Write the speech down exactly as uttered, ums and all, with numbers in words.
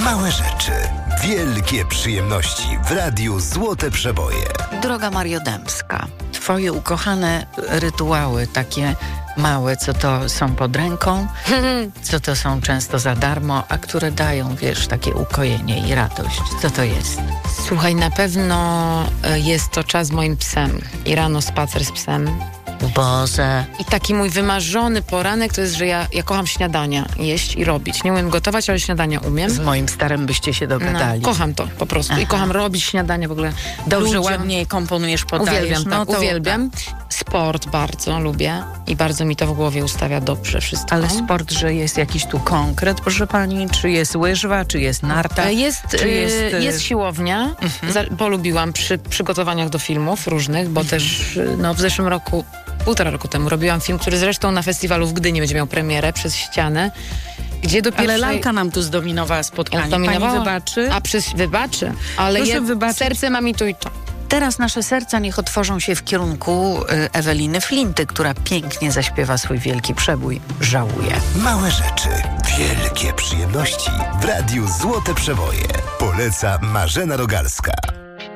Małe rzeczy, wielkie przyjemności w Radiu Złote Przeboje. Droga Mario Dębska, twoje ukochane rytuały, takie małe, co to są pod ręką, co to są często za darmo, a które dają, wiesz, takie ukojenie i radość. Co to jest? Słuchaj, na pewno jest to czas z moim psem i rano spacer z psem. Boże. I taki mój wymarzony poranek to jest, że ja, ja kocham śniadania jeść i robić. Nie umiem gotować, ale śniadania umiem. Z moim starym byście się dogadali. No, kocham to po prostu. Aha. I kocham robić śniadania w ogóle. Dobrze, ludziom. ładnie komponujesz, podajesz. Uwielbiam, no tak, to uwielbiam. Sport bardzo lubię i bardzo mi to w głowie ustawia dobrze wszystko. Ale sport, że jest jakiś tu konkret, proszę pani? Czy jest łyżwa, czy jest narta? Jest, czy jest, jest, jest siłownia. Mhm. Za, polubiłam przy przygotowaniach do filmów różnych, bo Mhm. też no, w zeszłym roku, półtora roku temu robiłam film, który zresztą na festiwalu w Gdyni będzie miał premierę Przez ścianę. Gdzie do Ale pierwszej... lalka nam tu zdominowała spotkanie. Zdominowała? Pani wybaczy? A przez wybaczy, ale Proszę je, wybaczyć. serce ma mi tu i to. Teraz nasze serca niech otworzą się w kierunku y, Eweliny Flinty, która pięknie zaśpiewa swój wielki przebój Żałuję. Małe rzeczy, wielkie przyjemności w Radiu Złote Przeboje. Poleca Marzena Rogalska.